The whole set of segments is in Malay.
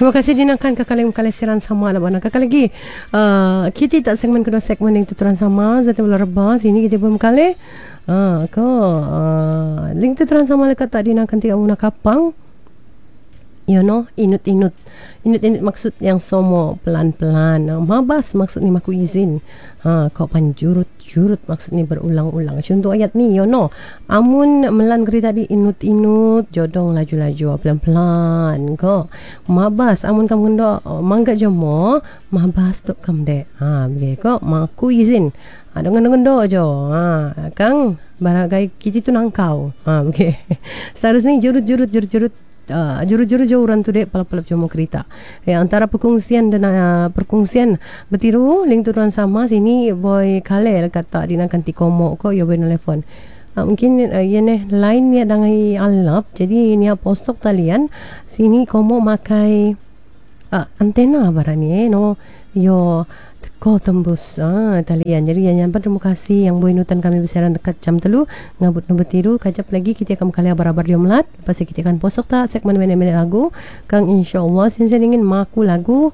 Terima kasih dinakan kakak siaran sama lah bana kakak lagi. Kita tak segmen kedua segmen yang tuturan sama zat bola rebah sini kita pun kali. Link tuturan sama lekat tak dinakan tiga una kapang. You know, inut maksud yang somo pelan-pelan. Mabas maksud ni maku izin. Kau panjurut maksud ni berulang-ulang. Contoh ayat ni, you know. Amun melan keri tadi inut jodong laju-laju pelan-pelan. Kau mabas amun kamu ndo mangga jomo mabas tok kam de. Begitu kau maku izin. Dengan do jo. Kang baragai kita tu nangkau. Begitu. Seharusnya jurut juru-juru jauran tu dek palap-palap jomo kereta. Antara perkongsian dan perkongsian betiru link turuan sama sini boy kale kata dinakan tikomo ko yo ben telefon. Mungkin yene line ni dangai alap jadi ni postok talian sini komo makai antena barani no yo ko tembus talian. Jadi yang terima kasih yang boy nutan kami bersiaran dekat jam telu ngabut no betiru kajap lagi kita akan kali barabar dia melat lepas kita akan posok tak segmen mene-mene lagu kang insyaallah sinsen ingin maku lagu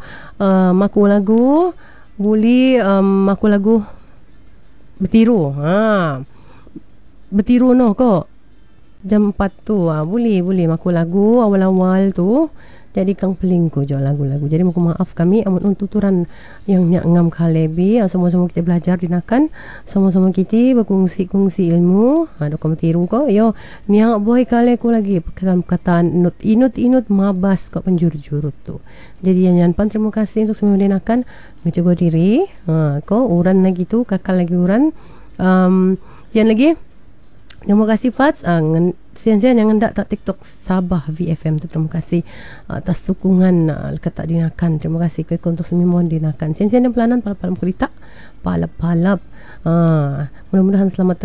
buli maku lagu betiru betiru no ko jam 4 tu boleh maku lagu awal-awal tu jadi kang pelingku jo lagu-lagu. Jadi mohon maaf kami amun tuturan yang ngam kalebi semua-semua kita belajar dinakan sama-sama kita berkongsi ilmu ada komitiru ko yo nia boy kale ko lagi perkataan inut mabas ko penjuru-jurut tu. Jadi yang terima kasih untuk semua dinakan menjaga diri ko uran lagi tu kakak lagi uran yang lagi terima kasih Fats sian-sian yang hendak tak TikTok Sabah VFM tu terima kasih atas dukungan kata dinakan. Terima kasih ke untuk semua dinakan sian-sian dan pelanan palap-palap kereta palap mudah-mudahan selamat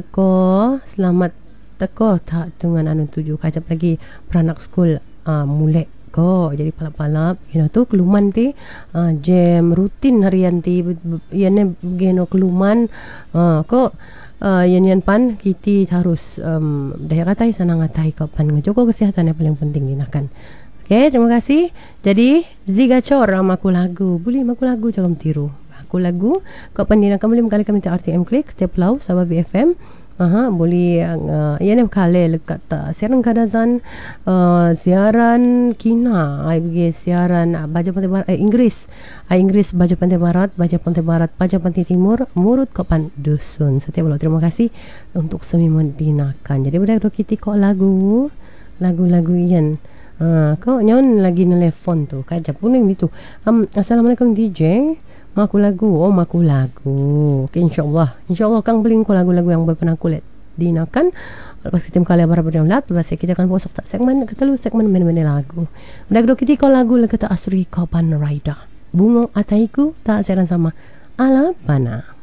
teko tak dengan anu tuju kajap lagi beranak school mulai ko jadi palap-palap tu keluman ti jam rutin harian ti iane geno keluman ko yan pan kita harus daya katai senang katai kapan ngejogo kesehatan yang paling penting dinakan. Okay, terima kasih. Jadi Zigacor maku lagu boleh maku lagu jangan tiru maku lagu kapan dinakan boleh kali kami RTM klik step lau Sabah BFM boleh yang kale lekat siaran kadazan siaran kina siaran baja pantai barat Inggris baja pantai barat baja pantai timur murut kapan dusun setiap malam. Terima kasih untuk semua dinakan. Jadi budak kita kok lagu yan kok nyon lagi nelefon tu kajap puning itu assalamualaikum DJ maku lagu okay, insyaallah kang beli ko lagu-lagu yang pernah kulit dinakan lepas kita kali barabar lat lepas kita akan posok tak segmen ketelu segmen mene-mene lagu budak kita ko lagu kata asri kapan raida bungo ataiku tak seran sama ala bana.